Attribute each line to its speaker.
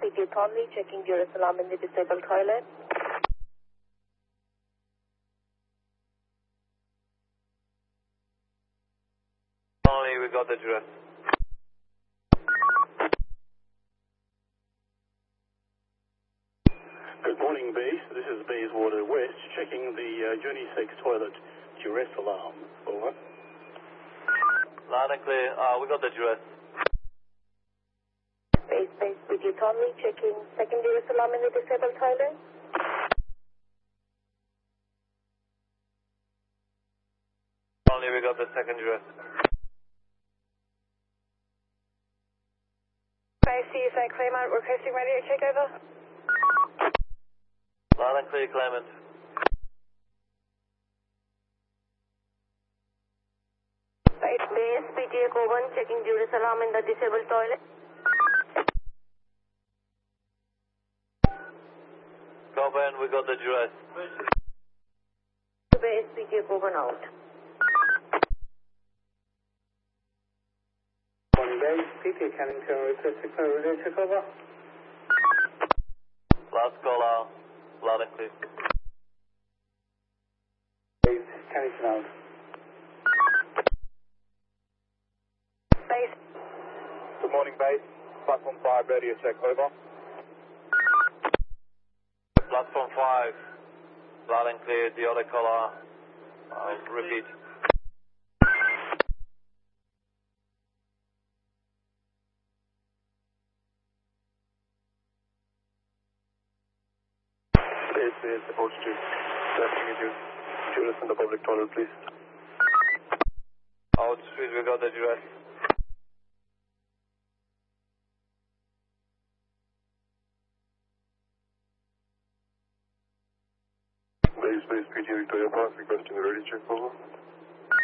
Speaker 1: PG Conley, checking Jerusalem in the disabled toilet.
Speaker 2: Only we got the address.
Speaker 3: Good morning, base. This is Bayswater West, checking the unisex toilet, Jerusalem. Over.
Speaker 2: Loud and clear. We got the address.
Speaker 1: Base PG Conley, checking second Jerusalem in the disabled toilet.
Speaker 2: Only we got the second address.
Speaker 1: Base CSA Claymont, requesting radio check over.
Speaker 2: Loud and clear, Clement.
Speaker 1: Base PG Coburn, checking Jerusalem in the disabled toilet.
Speaker 2: Coburn, we got the address.
Speaker 1: Base PG Coburn out.
Speaker 3: Morning, base. PT Cannington, requesting for radio check over.
Speaker 2: Last caller. Loud and clear.
Speaker 3: Base Cannington out.
Speaker 1: Base.
Speaker 2: Good morning, base. Platform 5, radio check, over. Platform 5. Loud and clear, the other caller. Repeat.
Speaker 3: Base supposed to stepping into Jerusalem in the public toilet, please.
Speaker 2: Out street, we got the address.
Speaker 3: Base PT Victoria Park, requesting a radio check over.